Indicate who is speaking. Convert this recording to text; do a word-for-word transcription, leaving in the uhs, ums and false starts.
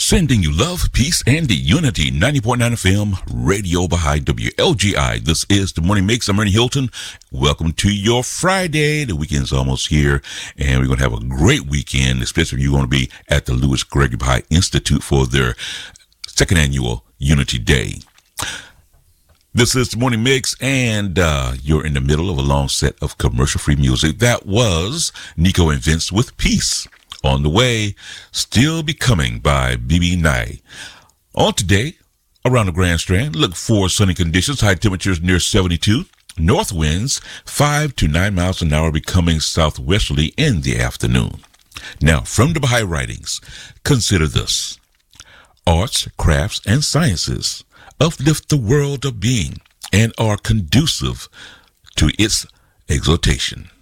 Speaker 1: Sending you love, peace, and unity. ninety point nine F M, Radio Baha'i, W L G I. This is The Morning Mix. I'm Ernie Hilton. Welcome to your Friday. The weekend's almost here, and we're going to have a great weekend, especially if you're going to be at the Louis Gregory Baha'i Institute for their second annual Unity Day. This is The Morning Mix, and uh, you're in the middle of a long set of commercial-free music. That was Nico and Vince with Peace. On the Way, Still Becoming by B B Nye. On today, around the Grand Strand, look for sunny conditions, high temperatures near seventy-two, north winds five to nine miles an hour, becoming southwesterly in the afternoon. Now, from the Baha'i writings, consider this. Arts, crafts, and sciences uplift the world of being and are conducive to its exaltation.